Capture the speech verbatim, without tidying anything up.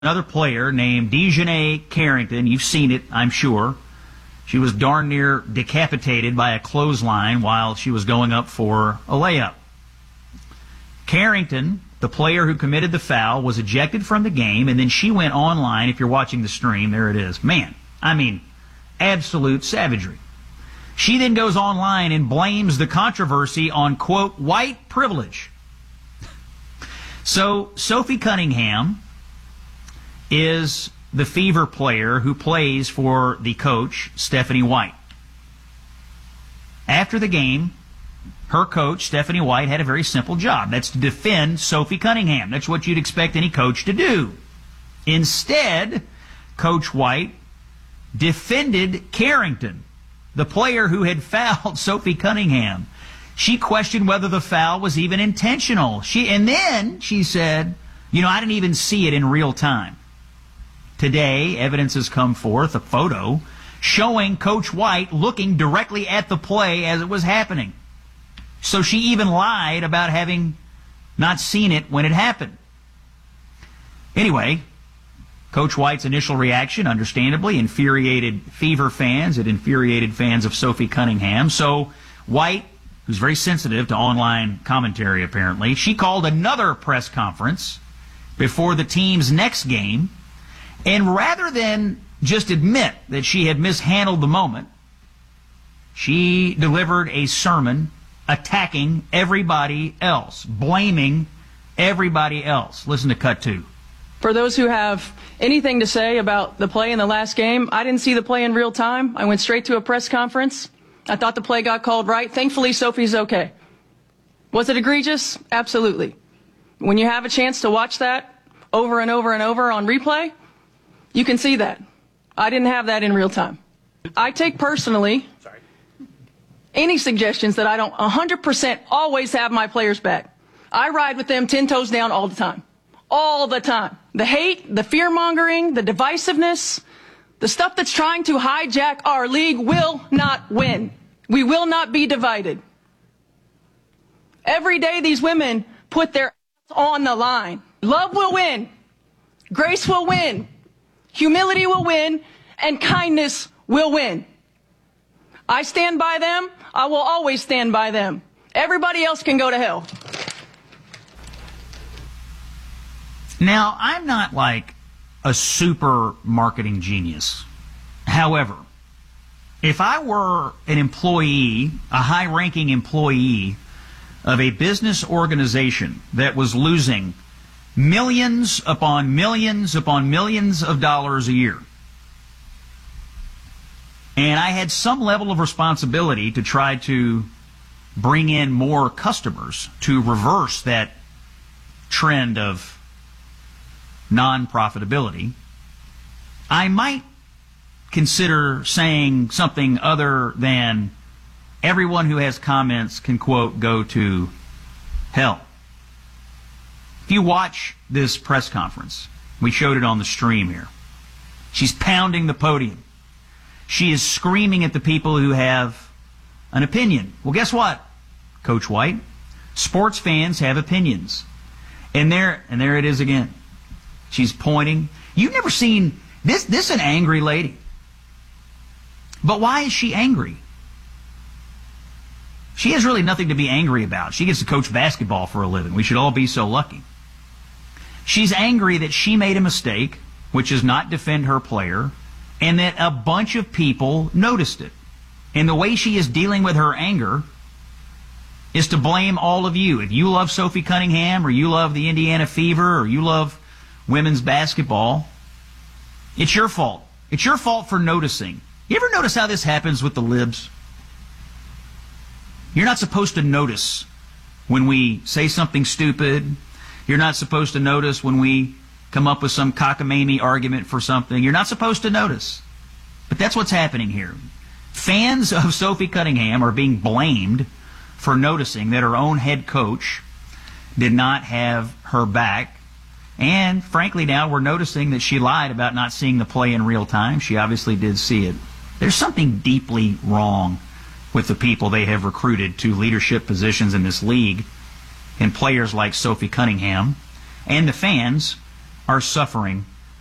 Another player named Dejanay Carrington, you've seen it, I'm sure. She was darn near decapitated by a clothesline while she was going up for a layup. Carrington, the player who committed the foul, was ejected from the game, and then she went online. If you're watching the stream, there it is. Man, I mean, absolute savagery. She then goes online and blames the controversy on, quote, white privilege. So Sophie Cunningham is the Fever player who plays for the coach, Stephanie White. After the game, her coach, Stephanie White, had a very simple job. That's to defend Sophie Cunningham. That's what you'd expect any coach to do. Instead, Coach White defended Carrington, the player who had fouled Sophie Cunningham. She questioned whether the foul was even intentional. She, and then she said, you know, I didn't even see it in real time. Today, evidence has come forth, a photo, showing Coach White looking directly at the play as it was happening. So she even lied about having not seen it when it happened. Anyway, Coach White's initial reaction, understandably, infuriated Fever fans. It infuriated fans of Sophie Cunningham. So White, who's very sensitive to online commentary apparently, she called another press conference before the team's next game. And rather than just admit that she had mishandled the moment, she delivered a sermon attacking everybody else, blaming everybody else. Listen to cut two. For those who have anything to say about the play in the last game, I didn't see the play in real time. I went straight to a press conference. I thought the play got called right. Thankfully, Sophie's okay. Was it egregious? Absolutely. When you have a chance to watch that over and over and over on replay, you can see that. I didn't have that in real time. I take personally Sorry. any suggestions that I don't one hundred percent always have my players back. I ride with them ten toes down all the time. All the time. The hate, the fear-mongering, the divisiveness, the stuff that's trying to hijack our league will not win. We will not be divided. Every day these women put their on the line. Love will win. Grace will win. Humility will win, and kindness will win. I stand by them. I will always stand by them. Everybody else can go to hell. Now, I'm not like a super marketing genius. However, if I were an employee, a high-ranking employee of a business organization that was losing millions upon millions upon millions of dollars a year, and I had some level of responsibility to try to bring in more customers to reverse that trend of non-profitability, I might consider saying something other than everyone who has comments can, quote, go to hell. If you watch this press conference, we showed it on the stream here. She's pounding the podium. She is screaming at the people who have an opinion. Well, guess what, Coach White? Sports fans have opinions. And there, and there it is again. She's pointing. You've never seen this. This is an angry lady. But why is she angry? She has really nothing to be angry about. She gets to coach basketball for a living. We should all be so lucky. She's angry that she made a mistake, which is not defend her player, and that a bunch of people noticed it. And the way she is dealing with her anger is to blame all of you. If you love Sophie Cunningham, or you love the Indiana Fever, or you love women's basketball, it's your fault. It's your fault for noticing. You ever notice how this happens with the libs? You're not supposed to notice when we say something stupid. You're not supposed to notice when we come up with some cockamamie argument for something. You're not supposed to notice. But that's what's happening here. Fans of Sophie Cunningham are being blamed for noticing that her own head coach did not have her back. And frankly, now we're noticing that she lied about not seeing the play in real time. She obviously did see it. There's something deeply wrong with the people they have recruited to leadership positions in this league, and players like Sophie Cunningham, and the fans are suffering